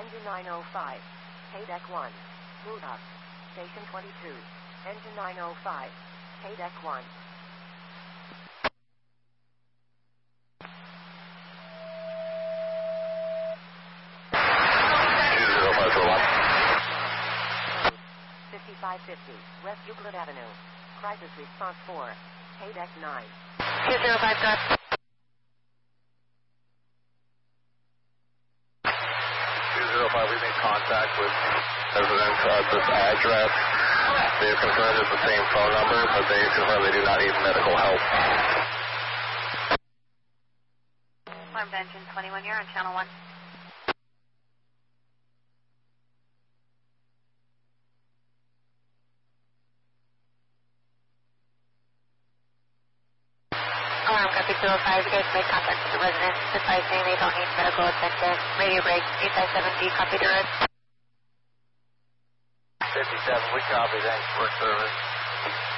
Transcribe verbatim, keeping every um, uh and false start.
Engine nine oh five. K-Deck one. Move up. Station twenty-two. Engine nine oh five. K-Deck one. fifty-five fifty, West Euclid Avenue. Crisis Response four. K-Deck nine. two zero five, got. two zero five, we made contact with residents at this address. They have confirmed it's the same phone number, but they confirm they do not need medical help. Farm Engine twenty-one, you're on channel one. Alarm copy two oh five, you guys made contact with the residents, advising they don't need medical attention. Radio break, eight five seven D, copy direct. fifty-seven, we copy, thanks for service.